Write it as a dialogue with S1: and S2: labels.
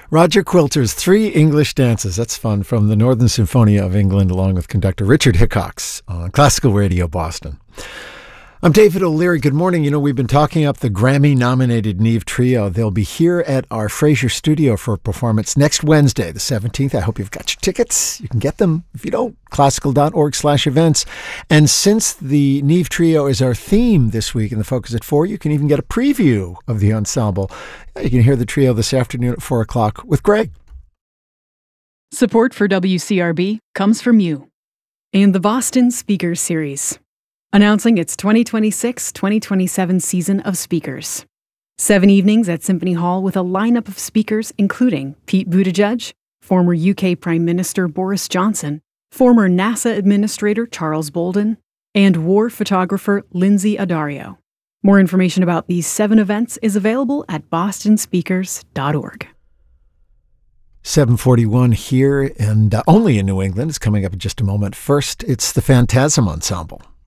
S1: Roger Quilter's Three English Dances. That's fun, from the Northern Symphonia of England, along with conductor Richard Hickox on Classical Radio Boston. I'm David O'Leary. Good morning. You know, we've been talking up the Grammy-nominated Neve Trio. They'll be here at our Fraser studio for a performance next Wednesday, the 17th. I hope you've got your tickets. You can get them. If you don't, classical.org/events. And since the Neve Trio is our theme this week in the Focus at 4, you can even get a preview of the ensemble. You can hear the trio this afternoon at 4 o'clock with Greg.
S2: Support for WCRB comes from you and the Boston Speakers Series, announcing its 2026-2027 season of speakers. 7 evenings at Symphony Hall with a lineup of speakers including Pete Buttigieg, former UK Prime Minister Boris Johnson, former NASA Administrator Charles Bolden, and war photographer Lindsay Addario. More information about these 7 events is available at bostonspeakers.org.
S1: 7:41 here, and only in New England. It's coming up in just a moment. First, it's the Phantasm Ensemble.